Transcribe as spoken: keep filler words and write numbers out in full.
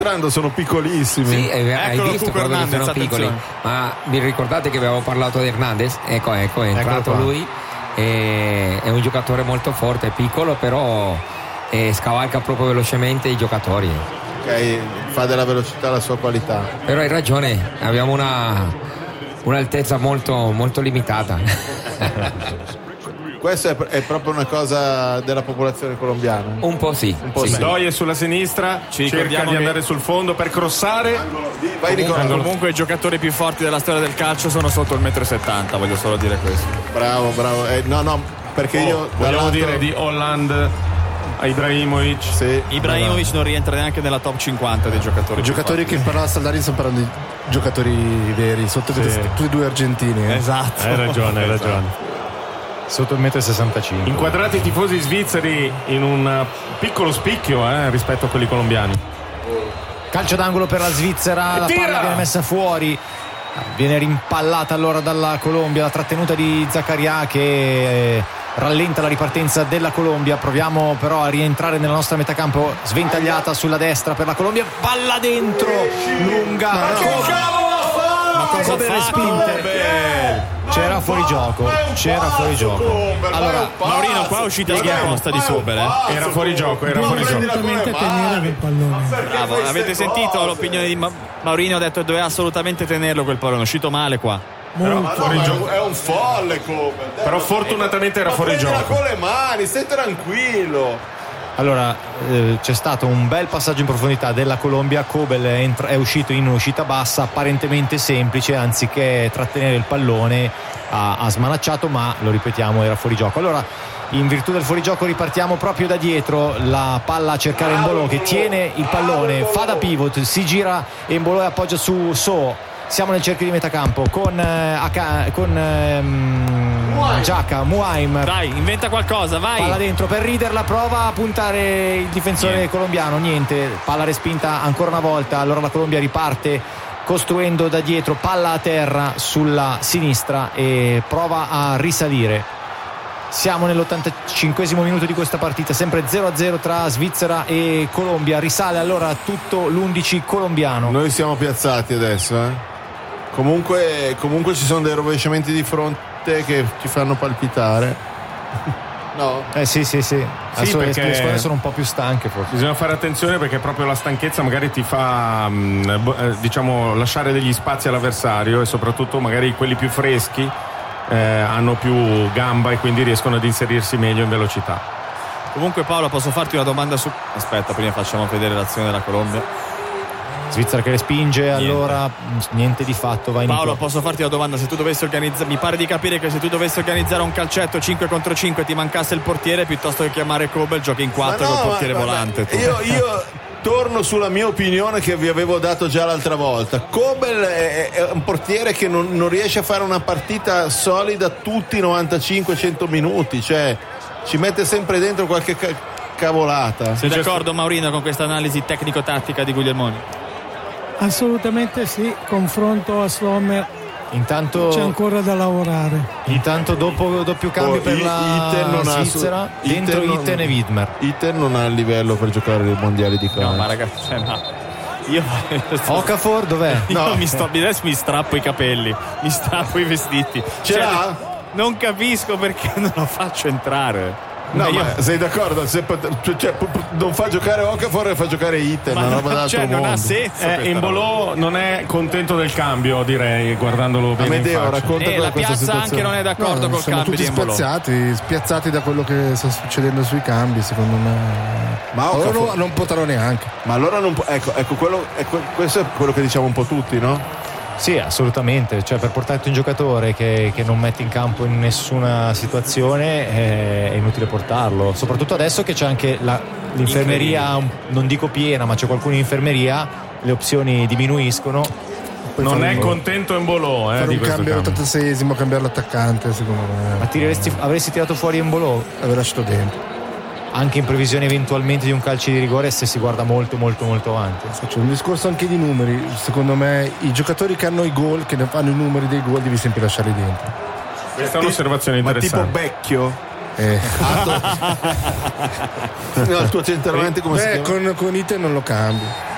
sono piccolissimi. Sì, eh, hai Eccolo visto Cuco proprio che Hernandez, sono piccoli. attenzione. Ma vi ricordate che avevamo parlato di Hernandez? Ecco, ecco, è entrato qua. lui. E, è un giocatore molto forte, piccolo, però eh, scavalca proprio velocemente i giocatori. Ok, fa della velocità la sua qualità. Però hai ragione, abbiamo una un'altezza molto, molto limitata. Questa è, è proprio una cosa della popolazione colombiana. Un po' sì. Un po' sì. sì. Doie sulla sinistra, Ci cerca ricordiamo di che- andare sul fondo per crossare. Vai Nicola. Comunque i giocatori più forti della storia del calcio sono sotto il metro e settanta, voglio solo dire questo. Bravo, bravo. Eh, no, no, perché Oh, io vogliamo dall'altro- dire di Holland a Ibrahimovic. Sì. Ibrahimovic non rientra neanche nella top cinquanta dei giocatori. I più giocatori forti. che parlava Saldari stanno parlando di giocatori veri, sotto Sì. tutti e due argentini. eh. Esatto. Hai ragione, hai ragione. Sotto il metro e sessantacinque. Inquadrati i tifosi svizzeri in un piccolo spicchio eh, rispetto a quelli colombiani. Calcio d'angolo per la Svizzera, E la tira! palla viene messa fuori, viene rimpallata allora dalla Colombia, la trattenuta di Zaccaria che eh, rallenta la ripartenza della Colombia. Proviamo però a rientrare nella nostra metacampo, sventagliata sulla destra per la Colombia, palla dentro, lunga, Ma che cavolo fa? ma cosa Come respinte? C'era fuori gioco, c'era fuori gioco. Allora, Maurino, qua è uscita la proposta di Sober, eh? Era fuori gioco, era fuori gioco. Assolutamente tenere quel pallone. Bravo, avete sentito l'opinione di Ma- Maurino? Ha detto che doveva assolutamente tenerlo quel pallone, è uscito male qua. Però Ma no, fuori ma è, gioco. un, è un folle come. Però fortunatamente era fuori Prendila gioco. con le mani, stai tranquillo. Allora eh, c'è stato un bel passaggio in profondità della Colombia. Kobel è, entra- è uscito in uscita bassa, apparentemente semplice, anziché trattenere il pallone ha, ha smanacciato, ma lo ripetiamo, era fuori gioco. Allora in virtù del fuorigioco ripartiamo proprio da dietro, la palla a cercare Embolo che tiene il pallone, fa da pivot, si gira Embolo e appoggia su So. Siamo nel cerchio di metacampo con eh, Aka- con ehm, Giacca, Muaim. Dai, inventa qualcosa, vai. Palla dentro per Rider, prova a puntare il difensore Niente. colombiano, niente, palla respinta ancora una volta. Allora la Colombia riparte costruendo da dietro, palla a terra sulla sinistra e prova a risalire. Siamo nell'ottantacinquesimo minuto di questa partita, sempre zero a zero tra Svizzera e Colombia. Risale allora tutto l'undici colombiano. Noi siamo piazzati adesso, eh. Comunque, comunque ci sono dei rovesciamenti di fronte che ci fanno palpitare. No? Eh sì sì sì, adesso le- perché- le squadre sono un po' più stanche forse. Bisogna fare attenzione perché proprio la stanchezza magari ti fa mh, bo- eh, diciamo lasciare degli spazi all'avversario e soprattutto magari quelli più freschi eh, hanno più gamba e quindi riescono ad inserirsi meglio in velocità. Comunque Paolo, posso farti una domanda su... Aspetta, prima facciamo vedere l'azione della Colombia. Svizzera che respinge, allora niente di fatto, vai Paolo, Nico. posso farti una domanda? Se tu dovessi organizzare, mi pare di capire che se tu dovessi organizzare un calcetto cinque contro cinque ti mancasse il portiere, piuttosto che chiamare Kobel, giochi in quattro Ma no, col portiere ma- ma- volante. tu. Io, io torno sulla mia opinione che vi avevo dato già l'altra volta. Kobel è, è un portiere che non, non riesce a fare una partita solida tutti i novantacinque cento minuti, cioè ci mette sempre dentro qualche ca- cavolata. Sei d'accordo Maurino con questa analisi tecnico-tattica di Guglielmoni? Assolutamente sì, confronto a Sommer Intanto, c'è ancora da lavorare. intanto dopo doppio cambio Oh, per I- la Itten non ha Svizzera, su- dentro Itten non- Itten e Widmer. Iter non ha il livello per giocare ai mondiali di calcio. No, ma ragazzi, cioè, ma io Okafor dov'è? Io No. mi, sto, adesso mi strappo i capelli, mi strappo i vestiti. Ce Cioè, l'ha? non capisco perché non lo faccio entrare. No, io- ma sei d'accordo? Se pot- cioè, p- p- non fa giocare Okafor e fa giocare Iter, ma una roba d'altro cioè, non mondo. ha senso. Eh, questa Embolo non è contento del cambio, direi, guardandolo bene in Amedeo, faccia. racconta roba. E la questa piazza situazione. anche non è d'accordo No, col siamo cambio tutti di Embolo. spiazzati, spiazzati da quello che sta succedendo sui cambi, secondo me. Ma Loro Okafor- non potrò neanche. Ma allora non può, ecco, ecco quello, è que- questo è quello che diciamo un po' tutti, no? Sì, assolutamente, cioè per portarti un giocatore che, che non mette in campo in nessuna situazione eh, è inutile portarlo, soprattutto adesso che c'è anche la, l'infermeria, non dico piena, ma c'è qualcuno in infermeria, le opzioni diminuiscono. Puoi Non fare è un- contento Embolo eh, fare di un questo cambio cambio. all'ottantaseiesimo, cambiare l'attaccante, secondo me. Ma tireresti, avresti tirato fuori Embolo L'avrei lasciato dentro. anche in previsione eventualmente di un calcio di rigore se si guarda molto molto molto avanti. C'è un discorso anche di numeri. Secondo me i giocatori che hanno i gol, che ne fanno i numeri dei gol, devi sempre lasciarli dentro. Questa è un'osservazione Ma tipo interessante. Becchio? Eh. No, il tuo centravanti come si Beh, chiama? con, con Iter non lo cambio.